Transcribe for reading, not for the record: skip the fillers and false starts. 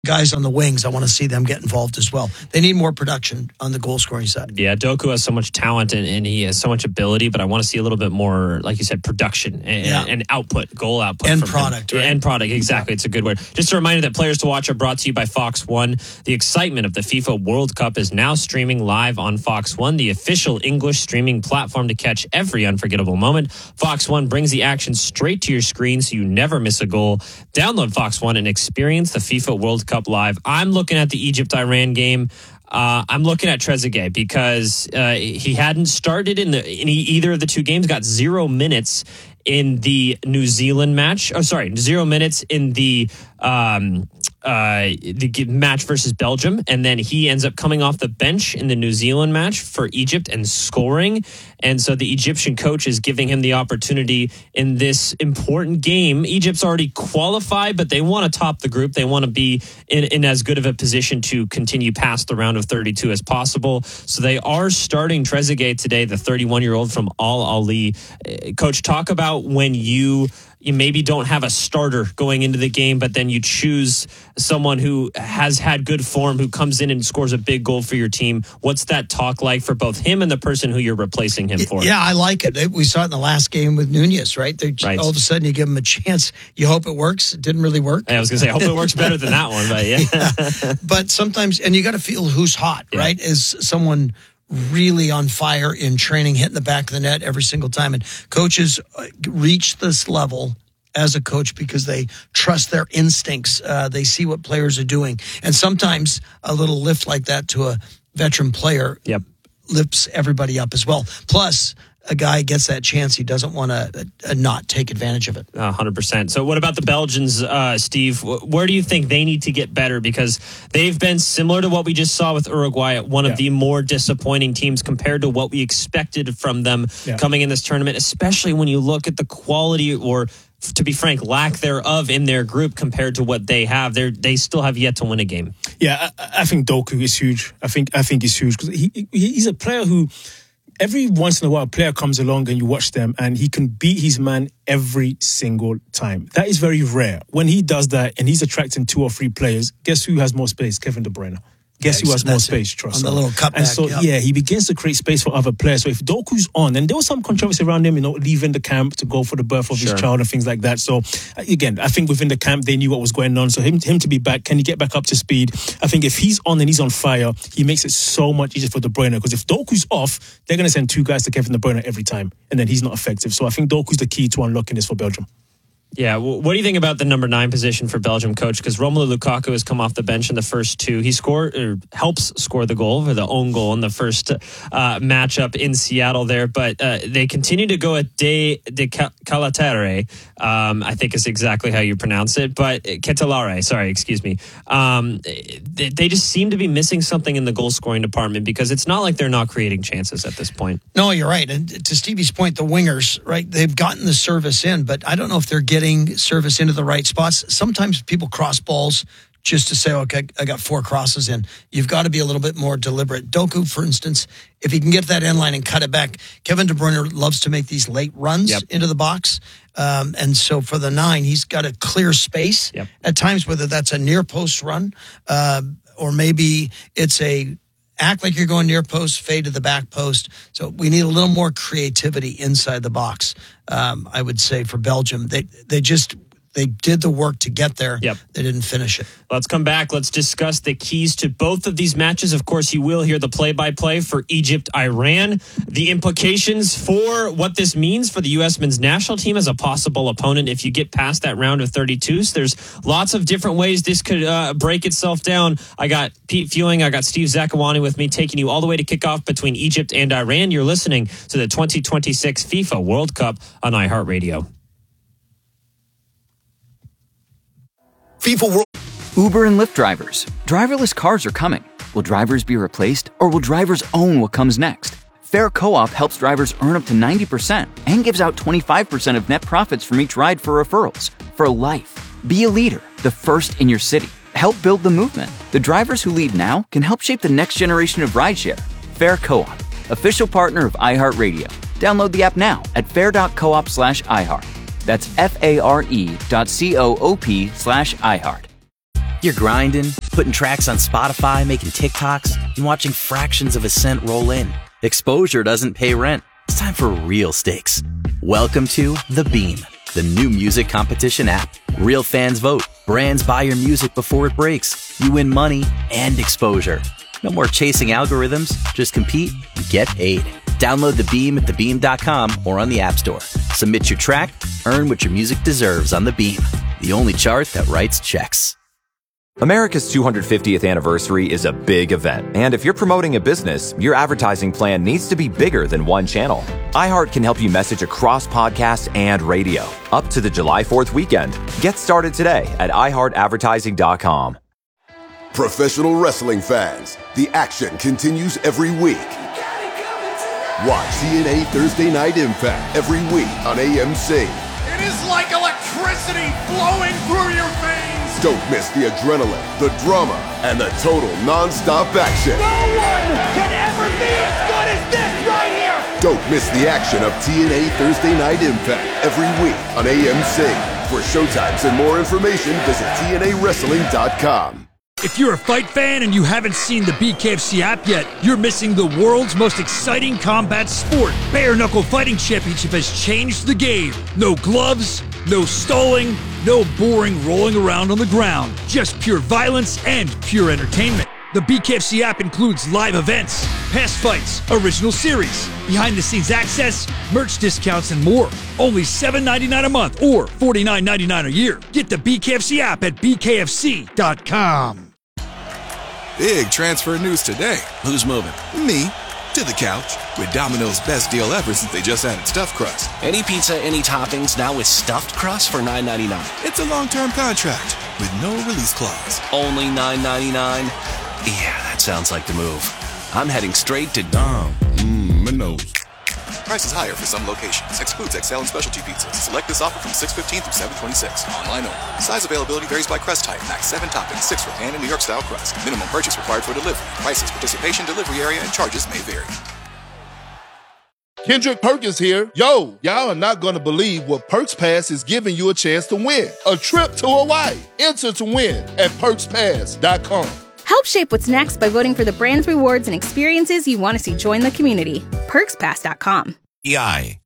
Guys on the wings, I want to see them get involved as well. They need more production on the goal scoring side. Yeah, Doku has so much talent and he has so much ability, but I want to see a little bit more, like you said, production and output, goal output. And product. Right? And product, exactly. It's a good word. Just a reminder that Players to Watch are brought to you by Fox One. The excitement of the FIFA World Cup is now streaming live on Fox One, the official English streaming platform to catch every unforgettable moment. Fox One brings the action straight to your screen so you never miss a goal. Download Fox One and experience the FIFA World Cup live. I'm looking at the Egypt-Iran game. I'm looking at Trezeguet because he hadn't started in either of the two games, got 0 minutes in the New Zealand match. 0 minutes in the match versus Belgium, and then he ends up coming off the bench in the New Zealand match for Egypt and scoring. And so the Egyptian coach is giving him the opportunity in this important game. Egypt's already qualified, but they want to top the group. They want to be in as good of a position to continue past the round of 32 as possible. So they are starting Trezeguet today, the 31-year-old from Al Ahly. Coach, talk about when you maybe don't have a starter going into the game, but then you choose someone who has had good form, who comes in and scores a big goal for your team. What's that talk like for both him and the person who you're replacing him for? Yeah, I like it. We saw it in the last game with Nunez, right? Right. All of a sudden, you give him a chance. You hope it works. It didn't really work. I was going to say, I hope it works better than that one, but yeah. But sometimes, and you got to feel who's hot, right? Is someone really on fire in training, hitting the back of the net every single time. And coaches reach this level as a coach because they trust their instincts. They see what players are doing. And sometimes a little lift like that to a veteran player lifts everybody up as well. Plus, a guy gets that chance, he doesn't want to not take advantage of it. 100%. So what about the Belgians, Steve? Where do you think they need to get better? Because they've been similar to what we just saw with Uruguay, one of the more disappointing teams compared to what we expected from them coming in this tournament, especially when you look at the quality or, to be frank, lack thereof in their group compared to what they have. They still have yet to win a game. Yeah, I think Doku is huge. I think he's huge because he's a player who, every once in a while, a player comes along and you watch them and he can beat his man every single time. That is very rare. When he does that and he's attracting 2 or 3 players, guess who has more space? Kevin De Bruyne. Guess who has more space, Trossard? On the little cutback. And so, he begins to create space for other players. So if Doku's on, and there was some controversy around him, leaving the camp to go for the birth of his child and things like that. So again, I think within the camp, they knew what was going on. So him to be back, can he get back up to speed? I think if he's on and he's on fire, he makes it so much easier for De Bruyne. Because if Doku's off, they're going to send 2 guys to Kevin De Bruyne every time. And then he's not effective. So I think Doku's the key to unlocking this for Belgium. Yeah, what do you think about the number 9 position for Belgium, coach? Because Romelu Lukaku has come off the bench in the first 2. He helps score the goal, or the own goal in the first matchup in Seattle there. But they continue to go at De Ketelaere, I think is exactly how you pronounce it. But Ketelaere, sorry, excuse me. They just seem to be missing something in the goal scoring department because it's not like they're not creating chances at this point. No, you're right. And to Stevie's point, the wingers, right, they've gotten the service in, but I don't know if they're getting service into the right spots. Sometimes people cross balls just to say, okay, I got 4 crosses in. You've got to be a little bit more deliberate. Doku, for instance, if he can get that end line and cut it back, Kevin De Bruyne loves to make these late runs into the box. And so for the 9, he's got a clear space at times, whether that's a near post run or maybe it's act like you're going near post, fade to the back post. So we need a little more creativity inside the box. I would say for Belgium, they did the work to get there. They didn't finish it. Let's come back. Let's discuss the keys to both of these matches. Of course, you will hear the play-by-play for Egypt-Iran, the implications for what this means for the U.S. men's national team as a possible opponent if you get past that round of 32. So there's lots of different ways this could break itself down. I got Pete Fewing, I got Steve Zakuani with me, taking you all the way to kickoff between Egypt and Iran. You're listening to the 2026 FIFA World Cup on iHeartRadio. FIFA World. Uber and Lyft drivers. Driverless cars are coming. Will drivers be replaced, or will drivers own what comes next? Fair Co-op helps drivers earn up to 90% and gives out 25% of net profits from each ride for referrals. For life. Be a leader, the first in your city. Help build the movement. The drivers who lead now can help shape the next generation of rideshare. Fair Co-op, official partner of iHeartRadio. Download the app now at fair.coop/iHeart. That's FARE.coop/iHeart. You're grinding, putting tracks on Spotify, making TikToks, and watching fractions of a cent roll in. Exposure doesn't pay rent. It's time for real stakes. Welcome to The Beam, the new music competition app. Real fans vote. Brands buy your music before it breaks. You win money and exposure. No more chasing algorithms. Just compete and get paid. Download The Beam at thebeam.com or on the App Store. Submit your track, earn what your music deserves on The Beam, the only chart that writes checks. America's 250th anniversary is a big event, and if you're promoting a business, your advertising plan needs to be bigger than one channel. iHeart can help you message across podcast and radio, up to the July 4th weekend. Get started today at iHeartAdvertising.com. Professional wrestling fans, the action continues every week. Watch TNA Thursday Night Impact every week on AMC. It is like electricity flowing through your veins. Don't miss the adrenaline, the drama, and the total non-stop action. No one can ever be as good as this right here. Don't miss the action of TNA Thursday Night Impact every week on AMC. For showtimes and more information, visit TNAWrestling.com. If you're a fight fan and you haven't seen the BKFC app yet, you're missing the world's most exciting combat sport. Bare Knuckle Fighting Championship has changed the game. No gloves, no stalling, no boring rolling around on the ground. Just pure violence and pure entertainment. The BKFC app includes live events, past fights, original series, behind-the-scenes access, merch discounts, and more. Only $7.99 a month or $49.99 a year. Get the BKFC app at bkfc.com. Big transfer news today. Who's moving? Me. To the couch. With Domino's best deal ever since they just added stuffed crust. Any pizza, any toppings, now with stuffed crust for $9.99. It's a long-term contract with no release clause. Only $9.99? Yeah, that sounds like the move. I'm heading straight to Domino's. Prices higher for some locations. Excludes XL and specialty pizzas. Select this offer from 6/15 through 7/26. Online only. Size availability varies by crust type. Max 7 toppings, 6 for pan and New York style crust. Minimum purchase required for delivery. Prices, participation, delivery area, and charges may vary. Kendrick Perkins here. Yo, y'all are not going to believe what Perks Pass is giving you a chance to win. A trip to Hawaii. Enter to win at perkspass.com. Help shape what's next by voting for the brands, rewards, and experiences you want to see join the community. PerksPass.com. EI,